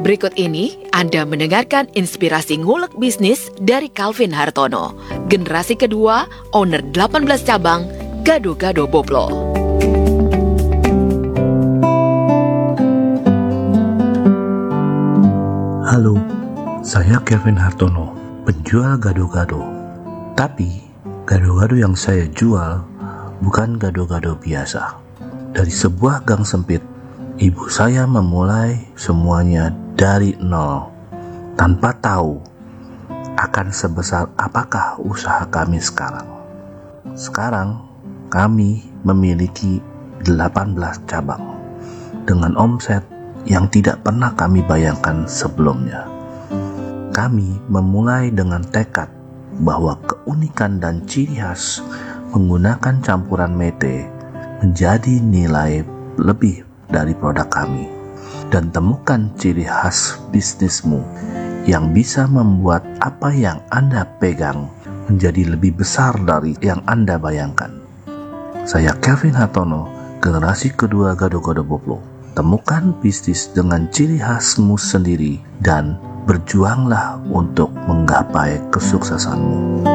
Berikut ini Anda mendengarkan inspirasi ngulek bisnis dari Calvin Hartono, generasi kedua, owner 18 cabang, Gado-Gado Boplo. Halo, saya Calvin Hartono, penjual gado-gado. Tapi, gado-gado yang saya jual bukan gado-gado biasa. Dari sebuah gang sempit, ibu saya memulai semuanya dari nol, tanpa tahu akan sebesar apakah usaha kami sekarang. Sekarang, kami memiliki 18 cabang, dengan omset yang tidak pernah kami bayangkan sebelumnya. Kami memulai dengan tekad bahwa keunikan dan ciri khas menggunakan campuran mete menjadi nilai lebih dari produk kami. Dan temukan ciri khas bisnismu yang bisa membuat apa yang Anda pegang menjadi lebih besar dari yang Anda bayangkan. Saya Calvin Hartono, generasi kedua Gado-Gado Boplo. Temukan bisnis dengan ciri khasmu sendiri dan berjuanglah untuk menggapai kesuksesanmu.